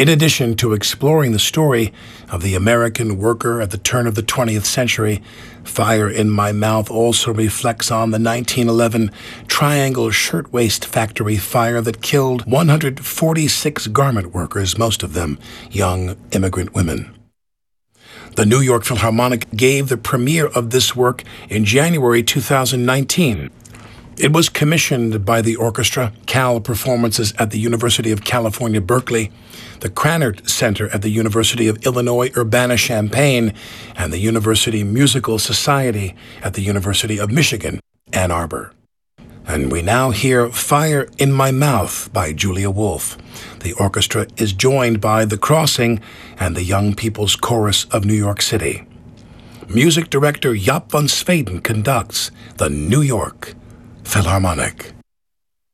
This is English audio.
In addition to exploring the story of the American worker at the turn of the 20th century, Fire in My Mouth also reflects on the 1911 Triangle Shirtwaist Factory fire that killed 146 garment workers, most of them young immigrant women. The New York Philharmonic gave the premiere of this work in January 2019. It was commissioned by the orchestra, Cal Performances at the University of California, Berkeley, the Krannert Center at the University of Illinois Urbana-Champaign, and the University Musical Society at the University of Michigan, Ann Arbor. And we now hear Fire in My Mouth by Julia Wolf. The orchestra is joined by The Crossing and the Young People's Chorus of New York City. Music director Jaap van Zweden conducts the New York Philharmonic.